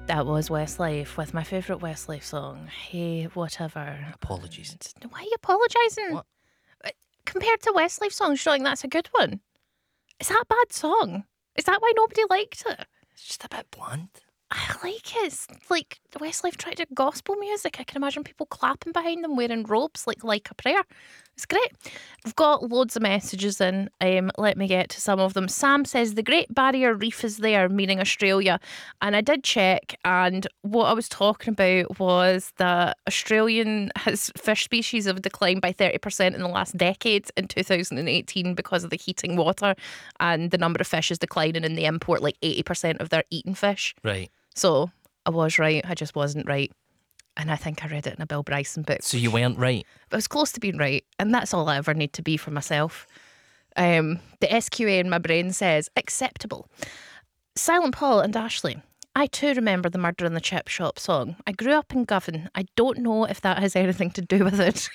That was Westlife with my favourite Westlife song, Hey Whatever. Apologies. Why are you apologising? What? Compared to Westlife songs, you think that's a good one? Is that a bad song? Is that why nobody liked it? It's just a bit bland. I like it. It's like Westlife tried to do gospel music. I can imagine people clapping behind them wearing robes like a prayer. It's great. We've got loads of messages in. Let me get to some of them. Sam says the Great Barrier Reef is there, meaning Australia. And I did check, and what I was talking about was that Australian fish species have declined by 30% in the last decade in 2018 because of the heating water, and the number of fish is declining, and they import like 80% of their eaten fish. Right. So I was right, I just wasn't right. And I think I read it in a Bill Bryson book. So you weren't right. But I was close to being right, and that's all I ever need to be for myself. The SQA in my brain says, acceptable. Silent Paul and Ashley. I too remember the Murder in the Chip Shop song. I grew up in Govan. I don't know if that has anything to do with it.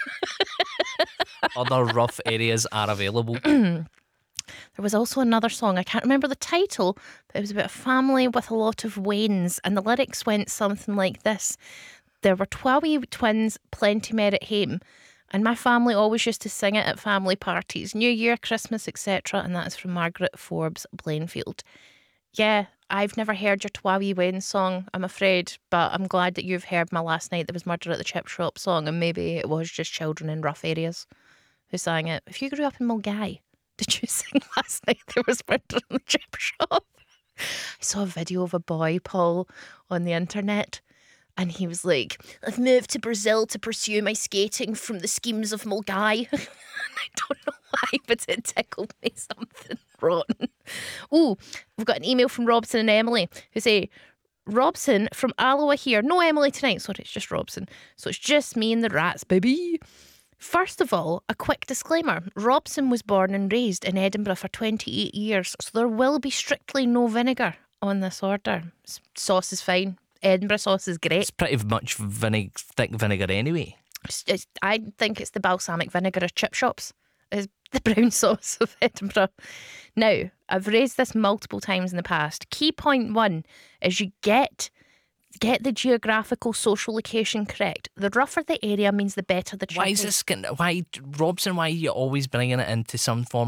Other rough areas are available. There was also another song, I can't remember the title, but it was about a family with a lot of wains, and the lyrics went something like this. There were 12 wee twins, plenty met at hame, and my family always used to sing it at family parties, New Year, Christmas, etc. And that's from Margaret Forbes Blainfield. Yeah, I've never heard your Twawi Wayne song, I'm afraid, but I'm glad that you've heard my Last Night There Was Murder at the Chip Shop song, and maybe it was just children in rough areas who sang it. If you grew up in Mulgai, did you sing Last Night There Was Murder in the Chip Shop? I saw a video of a boy, Paul, on the internet, and he was like, I've moved to Brazil to pursue my skating from the schemes of Mulgai. I don't know why, but it tickled me something rotten. Oh, we've got an email from Robson and Emily who say, Robson from Alloa here. No Emily tonight. Sorry, it's just Robson. So it's just me and the rats, baby. First of all, a quick disclaimer. Robson was born and raised in Edinburgh for 28 years, so there will be strictly no vinegar on this order. Sauce is fine. Edinburgh sauce is great. It's pretty much thick vinegar anyway. I think it's the balsamic vinegar of chip shops. It's the brown sauce of Edinburgh. Now, I've raised this multiple times in the past. Key point one is you get the geographical social location correct. The rougher the area means the better the chip. Why is this? Why Robson? Why are you always bringing it into some form